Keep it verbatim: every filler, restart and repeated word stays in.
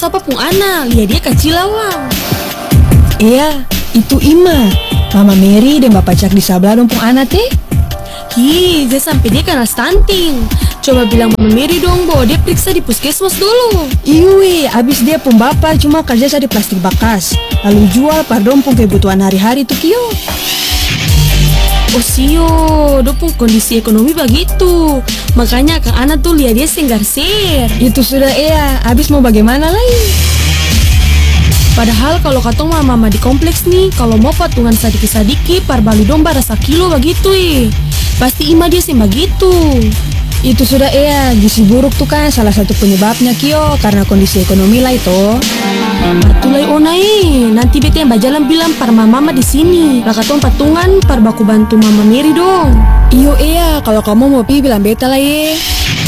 sapa pung anak, lihat dia kecil awang. Iya, itu Ima, Mama Mary dan Bapak Cak di sebelah dong pung anak teh. Hi, dia sampai dia kena stunting. Coba bilang Mama Mary dong, bawa dia periksa di puskesmas dulu. Iwi, abis dia pun bapak cuma kerja sa di plastik bekas, lalu jual pardon pun kebutuhan hari-hari tuh kio. Oh sio, dopung kondisi ekonomi begitu. Makanya Kang Ana tuh lihat dia senggar-ser. Itu sudah iya, abis mau bagaimana lagi? Padahal kalau katong mama-mama di kompleks nih, kalau mau patungan sadiki-sadiki par bali domba rasa kilo begitu eh. Pasti Ima dia sih begitu. Itu sudah iya, gizi buruk tuh kan salah satu penyebabnya kio, karena kondisi ekonomi lah itu. Batulai onai, nanti bete yang bajalan bilang par mama di sini. Lah katong patungan par baku bantu Mama Mary dong. Iyo iya, kalau kamu mau pi bilang beta lah ye.